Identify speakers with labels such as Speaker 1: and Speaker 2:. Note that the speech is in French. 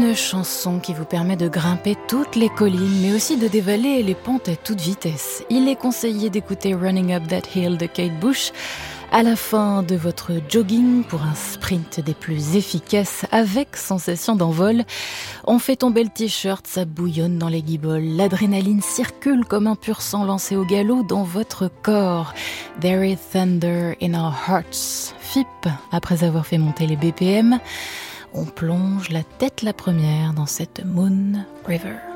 Speaker 1: Une chanson qui vous permet de grimper toutes les collines, mais aussi de dévaler les pentes à toute vitesse. Il est conseillé d'écouter Running Up That Hill de Kate Bush à la fin de votre jogging pour un sprint des plus efficaces avec sensation d'envol. On fait tomber le t-shirt, ça bouillonne dans les guiboles. L'adrénaline circule comme un pur sang lancé au galop dans votre corps. There is thunder in our hearts. FIP, après avoir fait monter les BPM, on plonge la tête la première dans cette Moon River.